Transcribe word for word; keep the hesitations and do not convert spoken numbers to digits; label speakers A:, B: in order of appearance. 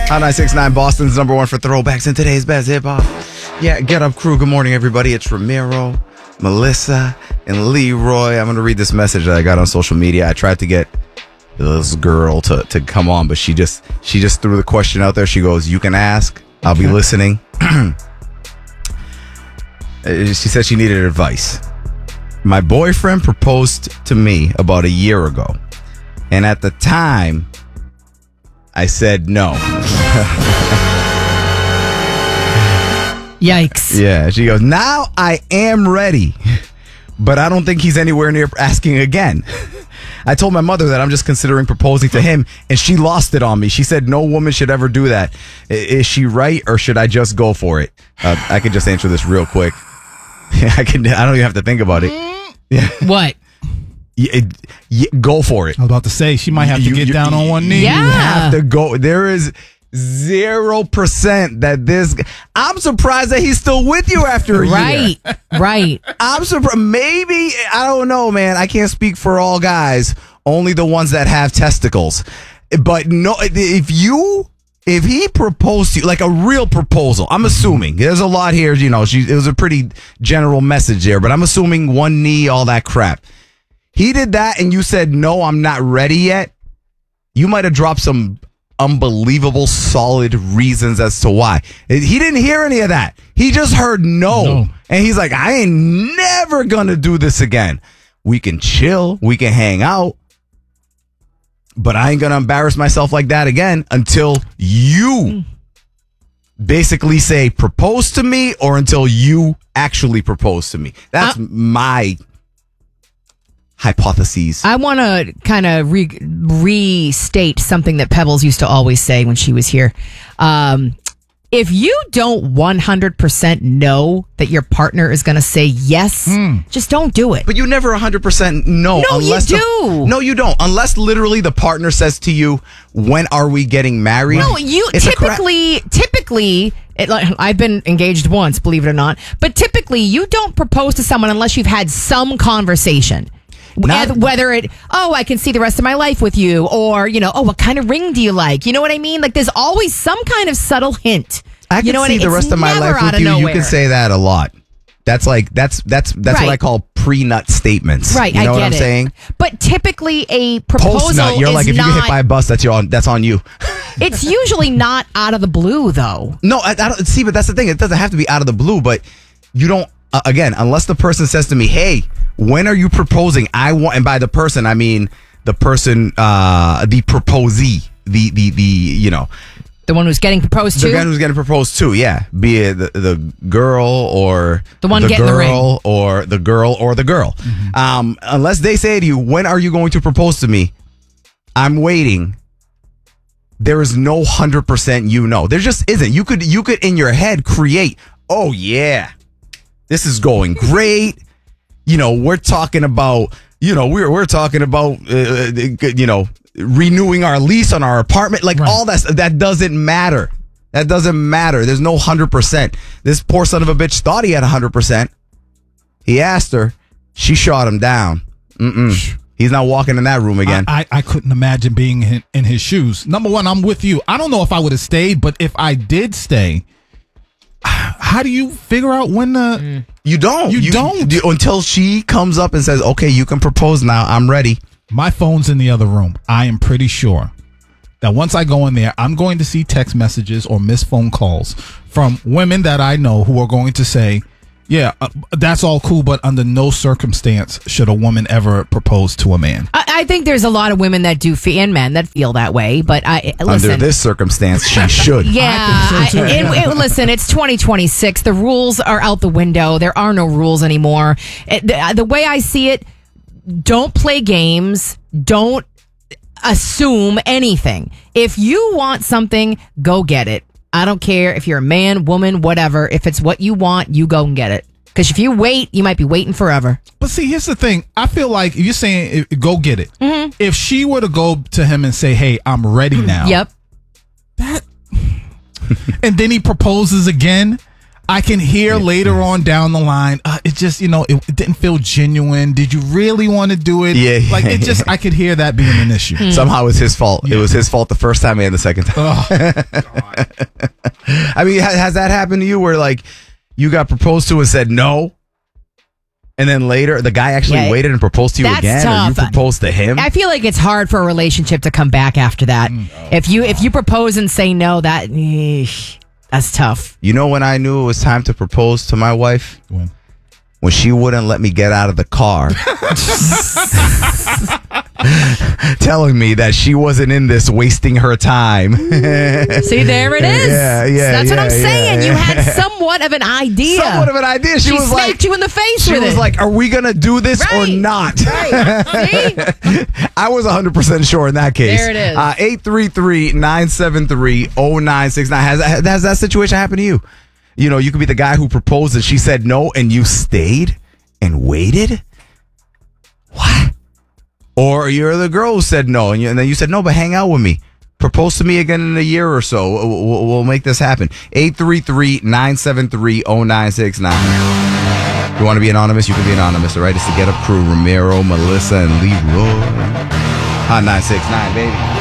A: Hot nine six nine, Boston's number one for throwbacks and today's best hip hop. Yeah, get up, crew. Good morning, everybody. It's Ramiro, Melissa, and Leroy. I'm going to read this message that I got on social media. I tried to get this girl to, to come on, but she just she just threw the question out there. She goes, "You can ask. I'll be listening." She said she needed advice. My boyfriend proposed to me about a year ago, and at the time, I said no.
B: Yikes.
A: Yeah, she goes, now I am ready, but I don't think he's anywhere near asking again. I told my mother that I'm just considering proposing to him, and she lost it on me. She said no woman should ever do that. I- is she right, or should I just go for it? Uh, I can just answer this real quick. I can. I don't even have to think about it. Yeah.
B: What?
A: Yeah, it- yeah, go for it.
C: I was about to say, she might have to
A: You-
C: get
A: you-
C: down on one knee.
B: Yeah.
A: You have to go. There is zero percent that this. I'm surprised that he's still with you after a year.
B: Right. Right.
A: I'm surprised. Maybe, I don't know, man. I can't speak for all guys. Only the ones that have testicles. But no, if you, if he proposed to you, like a real proposal, I'm assuming there's a lot here. You know, she, it was a pretty general message there, but I'm assuming one knee, all that crap. He did that, and you said no, I'm not ready yet. You might have dropped some unbelievable, solid reasons as to why. He didn't hear any of that. He just heard no.
C: No.
A: And he's like, I ain't never gonna do this again. We can chill, we can hang out, but I ain't gonna embarrass myself like that again until you basically say propose to me, or until you actually propose to me. That's
B: Uh,
A: my hypotheses.
B: I want to kind of re- restate something that Pebbles used to always say when she was here. Um, if you don't one hundred percent know that your partner is going to say yes, just don't do it.
A: But you never one hundred percent know.
B: No, you
A: unless the-
B: do.
A: no, you don't. Unless literally the partner says to you, when are we getting married?
B: No, you
A: It's a cra-
B: typically, typically, it, like, I've been engaged once, believe it or not, but typically you don't propose to someone unless you've had some conversation.
A: Not-
B: Whether- Whether it, oh, I can see the rest of my life with you, or, you know, oh, what kind of ring do you like? You know what I mean? Like, there's always some kind of subtle hint.
A: I can
B: you know what
A: see
B: I-
A: the
B: it's
A: rest of my
B: never
A: life
B: out
A: with
B: of
A: you. You
B: nowhere.
A: can say that a lot. That's like that's that's that's what
B: Right.
A: I call pre-nut statements.
B: Right,
A: You know
B: I
A: what
B: get
A: I'm
B: it.
A: saying?
B: But typically, a proposal
A: Post-nut, you're
B: is
A: like, if
B: not.
A: you get hit by a bus, that's your on that's on you.
B: It's usually not out of the blue, though.
A: No, I, I don't see, but that's the thing. It doesn't have to be out of the blue, but you don't. Uh, again, unless the person says to me, "Hey, when are you proposing?" I want, and by the person, I mean the person, uh, the proposee, the the the you know.
B: The one who's getting proposed
A: The
B: to.
A: guy who's getting proposed to, yeah, be it the, the girl or
B: The one
A: the
B: getting the
A: girl
B: ring.
A: or the girl or the girl. Um, unless they say to you, "When are you going to propose to me?" I'm waiting. There is no hundred percent you know. There just isn't. You could you could in your head create. Oh yeah, this is going great. You know, we're talking about. You know, we're we're talking about. Uh, you know. renewing our lease on our apartment, like
C: Right.
A: all that, that doesn't matter. That doesn't matter. There's no one hundred percent. This poor son of a bitch thought he had one hundred percent. He asked her. She shot him down. Mm-mm. He's not walking in that room again.
C: I, I, I couldn't imagine being in, in his shoes. Number one, I'm with you. I don't know if I would have stayed, but if I did stay, how do you figure out when the...
A: you don't.
C: You don't.
A: you- until she comes up and says, okay, you can propose now. I'm ready.
C: My phone's in the other room. I am pretty sure that once I go in there, I'm going to see text messages or missed phone calls from women that I know who are going to say, yeah, uh, that's all cool, but under no circumstance should a woman ever propose to a man.
B: I, I think there's a lot of women that do feel, and men that feel that way. But I listen.
A: Under this circumstance, she should.
B: Yeah,
C: I think so, too.
B: I- it- it- listen, it's twenty twenty-six. The rules are out the window. There are no rules anymore. It- the, the way I see it, don't play games. Don't assume anything. If you want something, go get it. I don't care if you're a man, woman, whatever. If it's what you want, you go and get it. Because if you wait, you might be waiting forever.
C: But see, here's the thing. I feel like if you're saying eh, go get it.
B: Mm-hmm.
C: If she were to go to him and say, hey, I'm ready now.
B: Yep.
C: That, and then he proposes again. I can hear later on down the line, uh, it just, you know, it, it didn't feel genuine. Did you really want to do it?
A: Yeah,
C: Like, it
A: yeah.
C: just, I could hear that being an issue.
A: Somehow it was his fault. It
C: Yeah.
A: was his fault the first time and the second time.
C: Oh, God.
A: I mean, ha- has that happened to you where like you got proposed to and said no? And then later the guy actually
B: Yeah,
A: waited and proposed to you
B: that's
A: again, or you
B: tough.
A: proposed to him?
B: I feel like it's hard for a relationship to come back after that. If you if you propose and say no, that eesh, that's tough.
A: You know when I knew it was time to propose to my wife?
C: When?
A: When she wouldn't let me get out of the car. Telling me that she wasn't in this wasting her time.
B: See, there it is.
A: Yeah, yeah,
B: That's what
A: yeah,
B: I'm saying.
A: yeah.
B: You had somewhat of an idea.
A: Somewhat of an idea. She,
B: She
A: was
B: smacked
A: like,
B: you in the face
A: she
B: with
A: was
B: it.
A: like, are we going to do this
B: Right.
A: or not?
B: See?
A: I was one hundred percent sure in that case.
B: There it is.
A: Uh, eight three three, nine seven three, zero nine six nine. Has, has that situation happened to you? You know, you could be the guy who proposed and she said no and you stayed and waited? What? Or you're the girl who said no and, you, and then you said no, but hang out with me. Propose to me again in a year or so. We'll, we'll, we'll make this happen. eight three three, nine seven three, zero nine six nine. You want to be anonymous? You can be anonymous, all right? It's the Get Up Crew, Ramiro, Melissa, and Leroy. Hot nine six nine, baby.